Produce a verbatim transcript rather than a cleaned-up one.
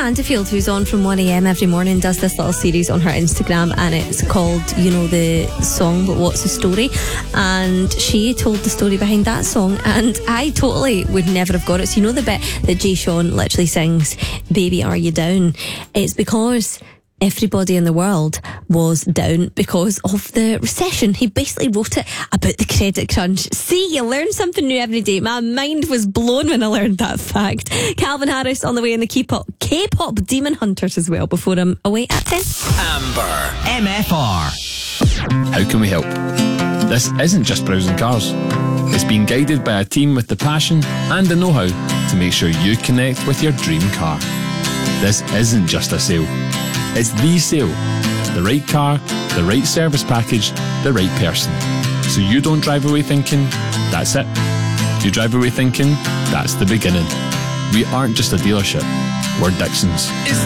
Amanda Field, who's on from one a.m. every morning, does this little series on her Instagram, and it's called, you know, the song But What's the Story? And she told the story behind that song, and I totally would never have got it. So you know the bit that Jay Sean literally sings, Baby Are You Down? It's because everybody in the world was down because of the recession. He basically wrote it about the credit crunch. See, you learn something new every day. My mind was blown when I learned that fact. Calvin Harris on the way in the K-pop, K-pop Demon Hunters as well before I'm away at ten. Amber M F R. How can we help? This isn't just browsing cars. It's being guided by a team with the passion and the know-how to make sure you connect with your dream car. This isn't just a sale. It's the sale. The right car, the right service package, the right person. So you don't drive away thinking, that's it. You drive away thinking, that's the beginning. We aren't just a dealership, we're Dixons.